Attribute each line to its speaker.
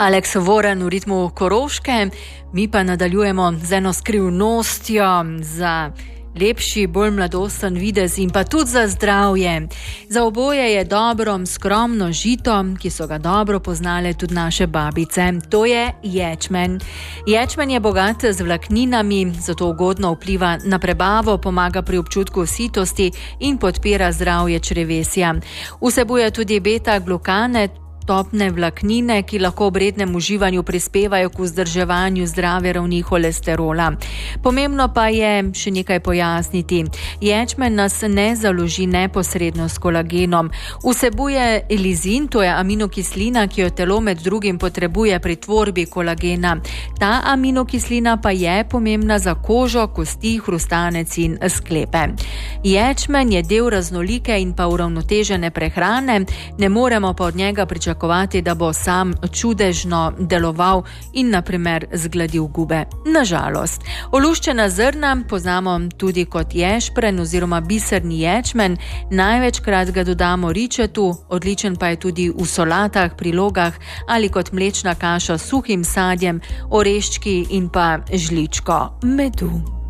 Speaker 1: Alex Voren v ritmu Koroške, mi pa nadaljujemo z eno skrivnostjo za lepši, bolj mladosten videz in pa tudi za zdravje. Za oboje je dobro skromno žito, ki so ga dobro poznale tudi naše babice. To je ječmen. Ječmen je bogat z vlakninami, zato ugodno vpliva na prebavo, pomaga pri občutku sitosti in podpira zdravje črevesja. Vsebuje tudi beta-glukane, topne vlaknine, ki lahko ob rednem uživanju prispevajo k vzdrževanju zdrave ravni holesterola. Pomembno pa je še nekaj pojasniti. Ječmen nas ne založi neposredno s kolagenom. Vsebuje lizin, to je aminokislina, ki jo telo med drugim potrebuje pri tvorbi kolagena. Ta aminokislina pa je pomembna za kožo, kosti, hrustanec in sklepe. Ječmen je del raznolike in pa uravnotežene prehrane, ne moremo pa od njega pričakovati, da bo sam čudežno deloval in na primer zgladil gube. Nažalost. Oluščena zrna poznamo tudi kot ješprenj oziroma biserni ječmen. Največkrat ga dodamo ričetu, odličen pa je tudi v solatah, prilogah ali kot mlečna kaša s suhim sadjem, oreščki in pa žličko medu.